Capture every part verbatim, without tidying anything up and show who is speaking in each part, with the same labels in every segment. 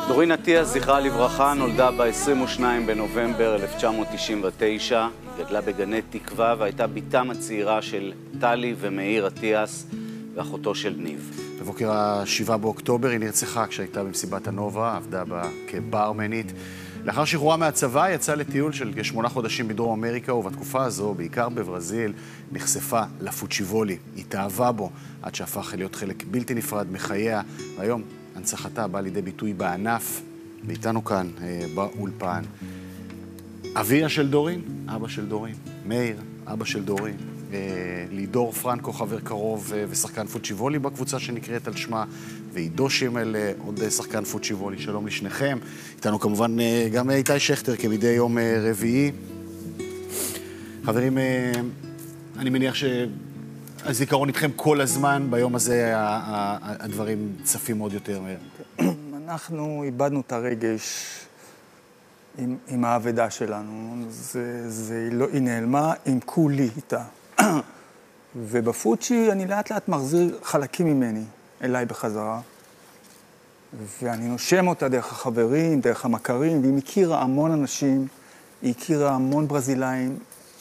Speaker 1: דורין אטיאס, זכרה לברכה, נולדה ב-עשרים ושניים בנובמבר אלף תשע מאות תשעים ותשע. גדלה בגני תקווה והייתה ביתם הצעירה של טלי ומאיר אטיאס ואחותו של ניב.
Speaker 2: בבוקר השבעה באוקטובר היא נרצחה כשהייתה במסיבת הנובה, עבדה בה כברמנית. לאחר שחרורה מהצבא יצאה לטיול של כשמונה חודשים בדרום אמריקה, ובתקופה הזו, בעיקר בברזיל, נחשפה לפוצ'יבולי. היא תאהבה בו עד שהפך להיות חלק בלתי נפרד מחייה, והיום הנצחתה באה לידי ביטוי בענף, ואיתנו כאן באולפן. אביה של דורין, אבא של דורין, מאיר, אבא של דורין, לידור פרנקו, חבר קרוב ושחקן פוצ'יבולי בקבוצה שנקראת על שמה, ועידו שימל, עוד שחקן פוצ'יבולי. שלום לשניכם. איתנו כמובן גם איתי שכטר כמדי יום רביעי. חברים, אני מניח שהזיכרון איתכם כל הזמן, ביום הזה הדברים צפים עוד יותר.
Speaker 3: אנחנו איבדנו את הרגש עם, עם העבודה שלנו. זה, זה, לא, היא נעלמה עם כולי איתה. ובפוצ'י אני לאט לאט מחזיר חלקים ממני אליי בחזרה. ואני נושם אותה דרך החברים, דרך המכרים, והיא מכירה המון אנשים, היא הכירה המון ברזילאים.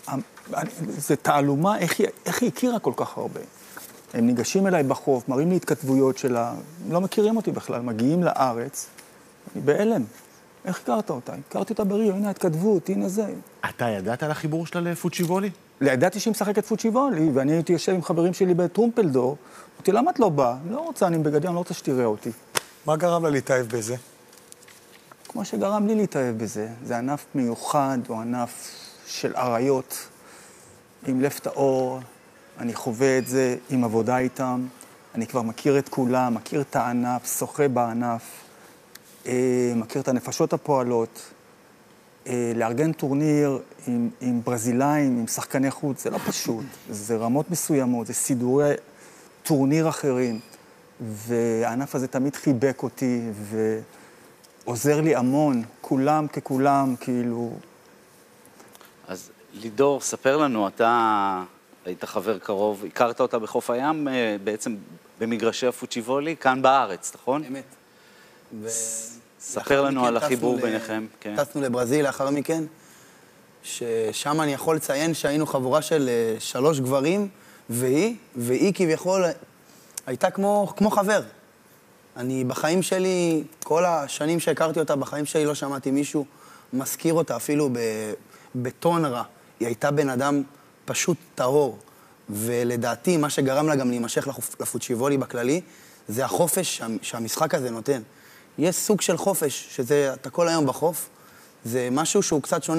Speaker 3: זה תעלומה, איך היא, איך היא הכירה כל כך הרבה. הם ניגשים אליי בחוף, מראים לי התכתבויות שלה, לא מכירים אותי בכלל, מגיעים לארץ, אני בהלם. איך הכרת אותה? הכרתי אותה בריו, הנה התכתבות, הנה זה.
Speaker 2: אתה ידעת על החיבור שלה לפוצ'יבולי?
Speaker 3: ידעתי שהיא משחקת פוצ'יבולי, ואני הייתי יושב עם חברים שלי בטרומפלדור, אמרתי, למה את לא באה? לא רוצה, אני בגדיה, אני לא רוצה שתראה אותי.
Speaker 4: מה גרם לה להתאהב בזה?
Speaker 3: כמו שגרם לי להתאהב בזה. זה ענף מיוחד, או ענף של עריות, עם לב טהור, אני חווה את זה עם עבודה איתם, אני כבר מכיר את כולם, מכיר את הענף, שוחה בענף, מכיר את הנפשות הפועלות. לארגן טורניר עם, עם ברזילאים, עם שחקני חוץ, זה לא פשוט. זה רמות מסוימות, זה סידורי טורניר אחרים. והענף הזה תמיד חיבק אותי ועוזר לי המון, כולם ככולם, כאילו.
Speaker 1: אז לידור, ספר לנו, אתה היית חבר קרוב, הכרת אותה בחוף הים, בעצם במגרשי הפוצ'יבולי, כאן בארץ, נכון?
Speaker 5: אמת. ו...
Speaker 1: ספר לנו על החיבור ביניכם.
Speaker 5: טסנו לברזיל לאחר מכן, ששם אני יכול לציין שהיינו חבורה של שלוש גברים, והיא, והיא כביכול הייתה כמו, כמו חבר. אני בחיים שלי, כל השנים שהכרתי אותה, בחיים שלי לא שמעתי מישהו מזכיר אותה, אפילו בטון רע. היא הייתה בן אדם פשוט טהור, ולדעתי מה שגרם לה גם להימשך לפוצ'יבולי בכללי, זה החופש שהמשחק הזה נותן. יש סוג של חופש, שזה, אתה כל היום בחוף, זה משהו שהוא קצת שונה